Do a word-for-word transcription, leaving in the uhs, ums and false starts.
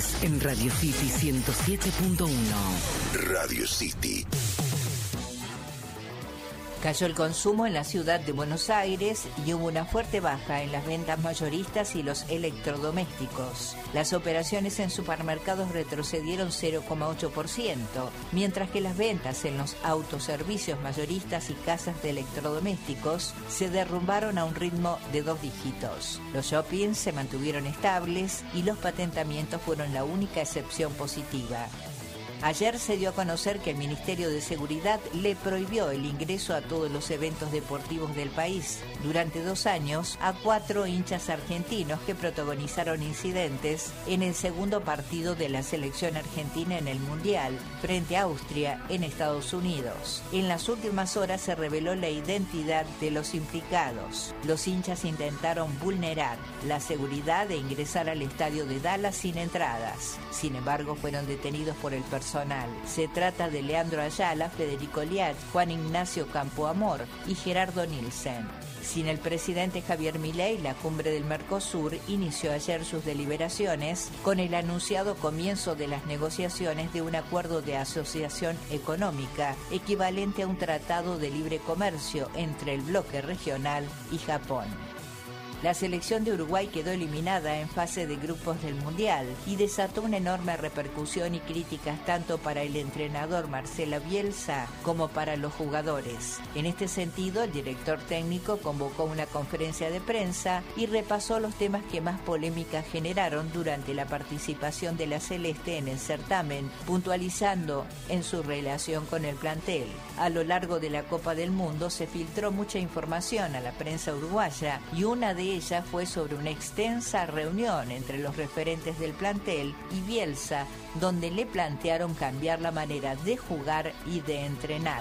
deportes en Radio City ciento siete punto uno. Radio City. Cayó el consumo en la ciudad de Buenos Aires y hubo una fuerte baja en las ventas mayoristas y los electrodomésticos. Las operaciones en supermercados retrocedieron cero coma ocho por ciento, mientras que las ventas en los autoservicios mayoristas y casas de electrodomésticos se derrumbaron a un ritmo de dos dígitos. Los shoppings se mantuvieron estables y los patentamientos fueron la única excepción positiva. Ayer se dio a conocer que el Ministerio de Seguridad le prohibió el ingreso a todos los eventos deportivos del país durante dos años a cuatro hinchas argentinos que protagonizaron incidentes en el segundo partido de la selección argentina en el Mundial frente a Austria en Estados Unidos. En las últimas horas se reveló la identidad de los implicados. Los hinchas intentaron vulnerar la seguridad e ingresar al estadio de Dallas sin entradas. Sin embargo, fueron detenidos por el personal. Se trata de Leandro Ayala, Federico Liach, Juan Ignacio Campoamor y Gerardo Nielsen. Sin el presidente Javier Milei, la cumbre del Mercosur inició ayer sus deliberaciones con el anunciado comienzo de las negociaciones de un acuerdo de asociación económica equivalente a un tratado de libre comercio entre el bloque regional y Japón. La selección de Uruguay quedó eliminada en fase de grupos del Mundial y desató una enorme repercusión y críticas tanto para el entrenador Marcelo Bielsa como para los jugadores. En este sentido, el director técnico convocó una conferencia de prensa y repasó los temas que más polémica generaron durante la participación de la Celeste en el certamen, puntualizando en su relación con el plantel. A lo largo de la Copa del Mundo se filtró mucha información a la prensa uruguaya y una de ella fue sobre una extensa reunión entre los referentes del plantel y Bielsa, donde le plantearon cambiar la manera de jugar y de entrenar.